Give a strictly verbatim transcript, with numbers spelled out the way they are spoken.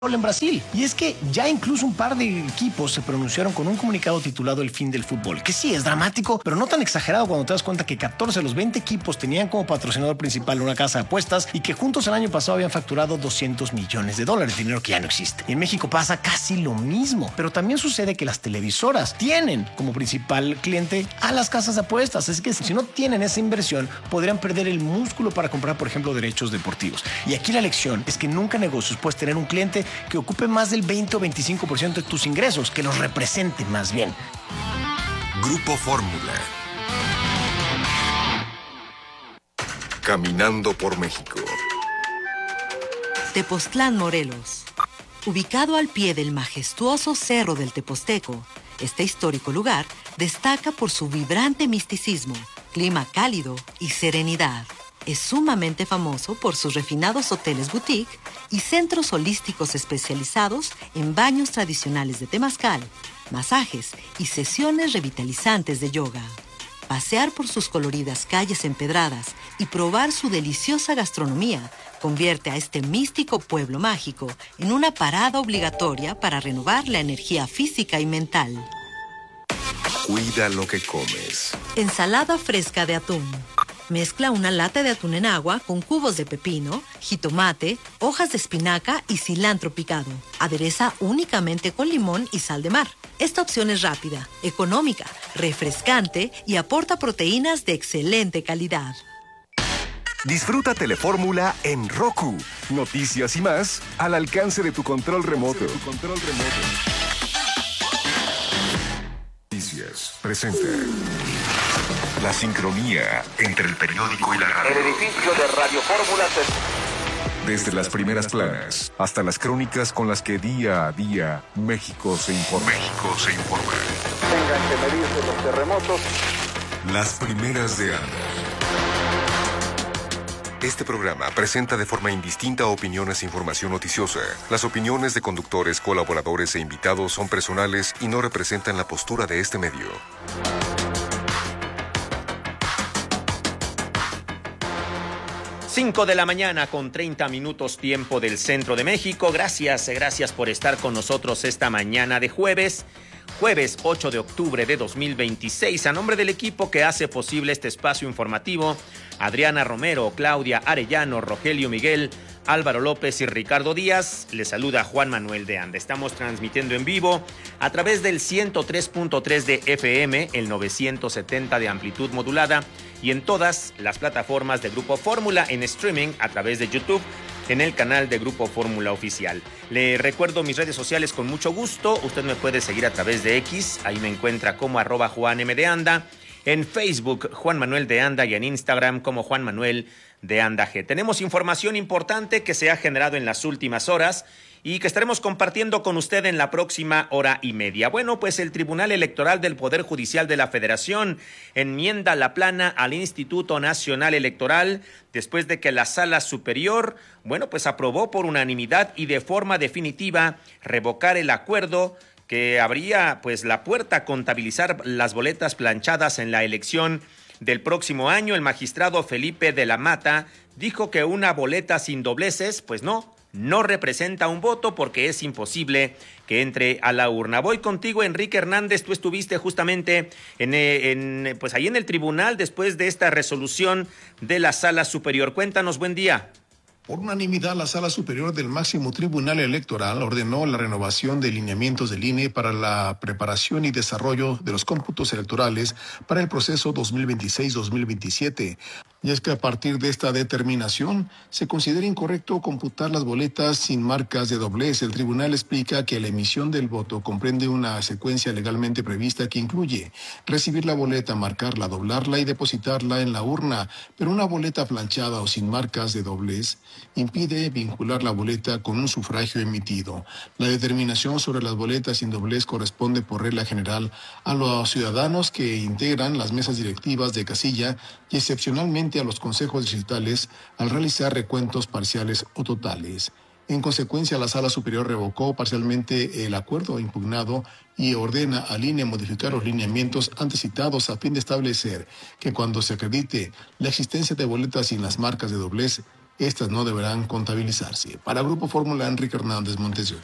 en Brasil. Y es que ya incluso un par de equipos se pronunciaron con un comunicado titulado El fin del fútbol, que sí es dramático, pero no tan exagerado cuando te das cuenta que catorce de los veinte equipos tenían como patrocinador principal una casa de apuestas y que juntos el año pasado habían facturado doscientos millones de dólares, dinero que ya no existe. Y en México pasa casi lo mismo, pero también sucede que las televisoras tienen como principal cliente a las casas de apuestas, así que si no tienen esa inversión podrían perder el músculo para comprar, por ejemplo, derechos deportivos. Y aquí la lección es que nunca en negocios puedes tener un cliente que ocupe más del veinte o veinticinco por ciento de tus ingresos, que los represente más bien. Grupo Fórmula. Caminando por México. Tepoztlán, Morelos. Ubicado al pie del majestuoso Cerro del Teposteco, este histórico lugar destaca por su vibrante misticismo, clima cálido y serenidad. Es sumamente famoso por sus refinados hoteles boutique y centros holísticos especializados en baños tradicionales de temazcal, masajes y sesiones revitalizantes de yoga. Pasear por sus coloridas calles empedradas y probar su deliciosa gastronomía convierte a este místico pueblo mágico en una parada obligatoria para renovar la energía física y mental. Cuida lo que comes. Ensalada fresca de atún. Mezcla una lata de atún en agua con cubos de pepino, jitomate, hojas de espinaca y cilantro picado. Adereza únicamente con limón y sal de mar. Esta opción es rápida, económica, refrescante y aporta proteínas de excelente calidad. Disfruta Telefórmula en Roku. Noticias y más al alcance de tu control remoto. Tu control remoto. Noticias presenta la sincronía entre el periódico y la radio. El edificio de Radio Fórmula se... Desde las primeras planas hasta las crónicas con las que día a día México se informa. México se informa. Tengan que medirse los terremotos. Las primeras de Anda. Este programa presenta de forma indistinta opiniones e información noticiosa. Las opiniones de conductores, colaboradores e invitados son personales y no representan la postura de este medio. cinco de la mañana con treinta minutos tiempo del centro de México. Gracias, gracias por estar con nosotros esta mañana de jueves. Jueves ocho de octubre de dos mil veintiséis. A nombre del equipo que hace posible este espacio informativo, Adriana Romero, Claudia Arellano, Rogelio Miguel, Álvaro López y Ricardo Díaz, les saluda Juan Manuel de Anda. Estamos transmitiendo en vivo a través del ciento tres punto tres de F M, el novecientos setenta de amplitud modulada y en todas las plataformas de Grupo Fórmula en streaming a través de YouTube en el canal de Grupo Fórmula Oficial. Le recuerdo mis redes sociales con mucho gusto. Usted me puede seguir a través de X, ahí me encuentra como arroba Juan M de Anda. En Facebook, Juan Manuel de Anda, y en Instagram como Juan Manuel de Anda G. Tenemos información importante que se ha generado en las últimas horas y que estaremos compartiendo con usted en la próxima hora y media. Bueno, pues el Tribunal Electoral del Poder Judicial de la Federación enmienda la plana al Instituto Nacional Electoral después de que la Sala Superior, bueno, pues aprobó por unanimidad y de forma definitiva revocar el acuerdo que abría pues la puerta a contabilizar las boletas planchadas en la elección del próximo año. El magistrado Felipe de la Mata dijo que una boleta sin dobleces, pues no, no representa un voto porque es imposible que entre a la urna. Voy contigo, Enrique Hernández. Tú estuviste justamente en, en pues ahí en el tribunal después de esta resolución de la Sala Superior. Cuéntanos, buen día. Por unanimidad, la Sala Superior del Máximo Tribunal Electoral ordenó la renovación de lineamientos del I N E para la preparación y desarrollo de los cómputos electorales para el proceso dos mil veintiséis dos mil veintisiete. Y es que a partir de esta determinación se considera incorrecto computar las boletas sin marcas de doblez. El tribunal explica que la emisión del voto comprende una secuencia legalmente prevista que incluye recibir la boleta, marcarla, doblarla y depositarla en la urna, pero una boleta planchada o sin marcas de doblez impide vincular la boleta con un sufragio emitido. La determinación sobre las boletas sin doblez corresponde por regla general a los ciudadanos que integran las mesas directivas de casilla y excepcionalmente a los consejos distritales al realizar recuentos parciales o totales. En consecuencia, la Sala Superior revocó parcialmente el acuerdo impugnado y ordena al I N E modificar los lineamientos antes citados a fin de establecer que cuando se acredite la existencia de boletas sin las marcas de doblez, estas no deberán contabilizarse. Para Grupo Fórmula, Enrique Hernández Montesión.